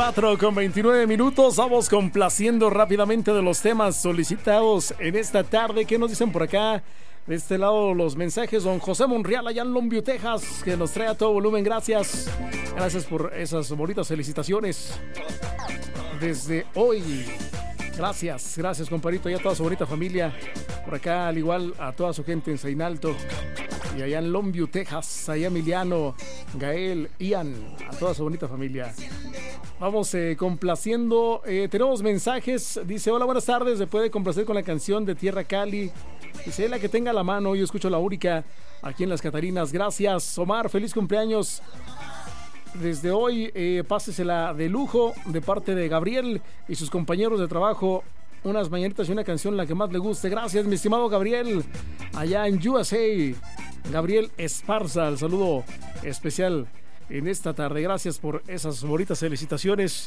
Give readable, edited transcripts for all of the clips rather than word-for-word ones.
4:29. Vamos complaciendo rápidamente de los temas solicitados en esta tarde. ¿Qué nos dicen por acá? De este lado los mensajes. Don José Monreal allá en Longview, Texas, que nos trae a todo volumen. Gracias. Gracias por esas bonitas felicitaciones desde hoy. Gracias, gracias compadrito, y a toda su bonita familia por acá, al igual a toda su gente en Sainalto y allá en Longview, Texas, allá Emiliano, Gael, Ian, a toda su bonita familia. Vamos complaciendo, tenemos mensajes, dice: hola, buenas tardes, se puede complacer con la canción de Tierra Cali, dice la que tenga a la mano, yo escucho la única aquí en Las Catarinas. Gracias Omar, feliz cumpleaños. Desde hoy, pásesela de lujo de parte de Gabriel y sus compañeros de trabajo. Unas mañanitas y una canción, la que más le guste. Gracias, mi estimado Gabriel, allá en USA. Gabriel Esparza, el saludo especial en esta tarde. Gracias por esas bonitas felicitaciones.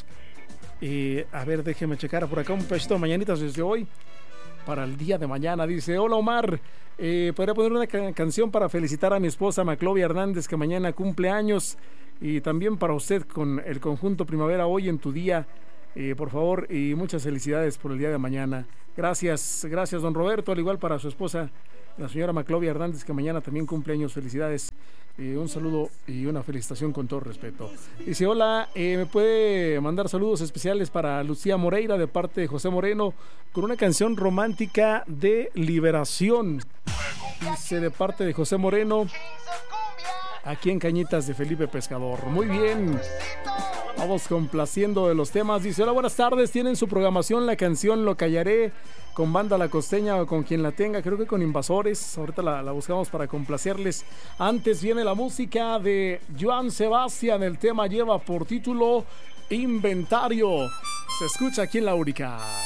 A ver, déjeme checar por acá un pedacito de mañanitas desde hoy para el día de mañana. Dice: hola Omar, podría poner una canción para felicitar a mi esposa Maclovia Hernández, que mañana cumple años, y también para usted con el conjunto Primavera hoy en tu día, por favor, y muchas felicidades por el día de mañana. Gracias, gracias don Roberto, al igual para su esposa la señora Maclovia Hernández, que mañana también cumple años. Felicidades, un saludo y una felicitación con todo respeto. Dice: hola, me puede mandar saludos especiales para Lucía Moreira de parte de José Moreno con una canción romántica de liberación, dice, de parte de José Moreno, aquí en Cañitas de Felipe Pescador. Muy bien, vamos complaciendo de los temas. Dice: hola, buenas tardes, tienen su programación la canción Lo Callaré con Banda La Costeña o con quien la tenga, creo que con Invasores. Ahorita la buscamos para complacerles. Antes viene la música de Joan Sebastián, el tema lleva por título Inventario. Se escucha aquí en La Única.